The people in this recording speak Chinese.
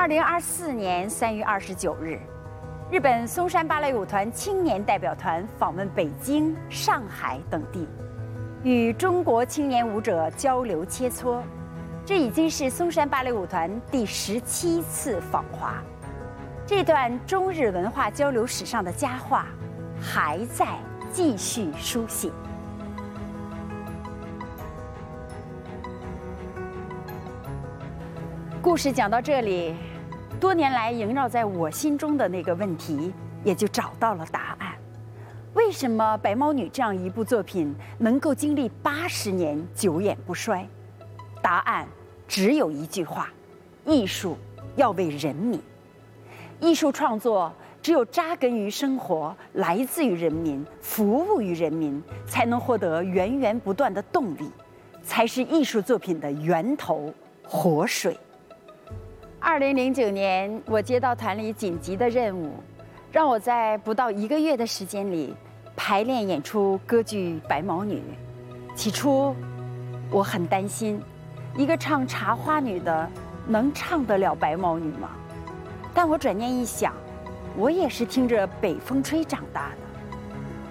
2024年3月29日，日本松山芭蕾舞团青年代表团访问北京、上海等地，与中国青年舞者交流切磋。这已经是松山芭蕾舞团第17次访华。这段中日文化交流史上的佳话，还在继续书写。故事讲到这里，多年来萦绕在我心中的那个问题也就找到了答案：为什么《白毛女》这样一部作品能够经历80年久演不衰？答案只有一句话：艺术要为人民。艺术创作只有扎根于生活，来自于人民，服务于人民，才能获得源源不断的动力，才是艺术作品的源头、活水。2009年，我接到团里紧急的任务，让我在不到1个月的时间里排练演出歌剧《白毛女》。起初，我很担心，一个唱茶花女的能唱得了白毛女吗？但我转念一想，我也是听着北风吹长大的，